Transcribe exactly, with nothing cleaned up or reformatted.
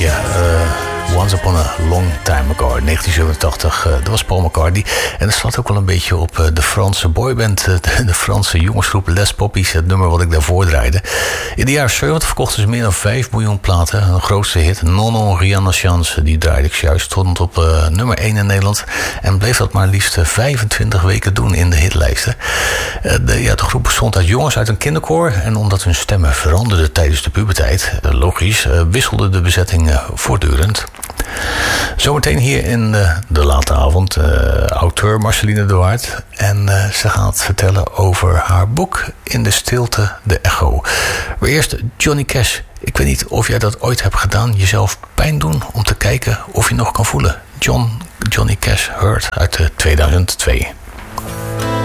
Ja, uh, Once Upon a Long Time Ago, negentien zevenentachtig. Uh, dat was Paul McCartney. En dat slaat ook wel een beetje op uh, de Franse boyband, uh, de, de Franse jongensgroep Les Poppies, het nummer wat ik daarvoor draaide. In de jaren zeventig verkochten ze meer dan vijf miljoen platen. Hun grootste hit, Non Non Rien à Chance, die draaide ik juist. Stond op uh, nummer één in Nederland. En bleef dat maar liefst vijfentwintig weken doen in de hitlijsten. Uh, de, ja, de groep bestond uit jongens uit een kinderkoor. En omdat hun stemmen veranderden tijdens de puberteit, uh, logisch, uh, wisselde de bezetting uh, voortdurend. Zometeen hier in uh, de late avond uh, auteur Marceline de Waard. En uh, ze gaat vertellen over haar boek In de stilte de echo. Maar eerst Johnny Cash. Ik weet niet of jij dat ooit hebt gedaan. Jezelf pijn doen om te kijken of je nog kan voelen. John, Johnny Cash Hurt uit uh, tweeduizend twee.